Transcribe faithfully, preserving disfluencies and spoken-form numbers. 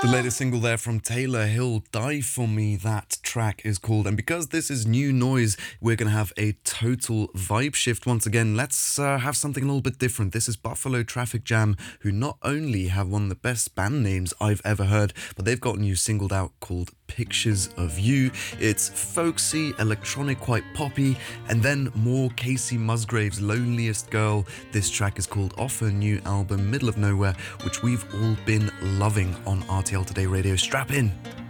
The latest single there from Taylor Hill, Die For Me, that track is called. And because this is new noise, we're going to have a total vibe shift once again. Let's uh, have something a little bit different. This is Buffalo Traffic Jam, who not only have one of the best band names I've ever heard, but they've got a new single out called Pictures of You. It's folksy, electronic, quite poppy, and then more Casey Musgraves' Loneliest Girl. This track is called off her new album, Middle of Nowhere, which we've all been loving on R T L Today Radio. Strap in.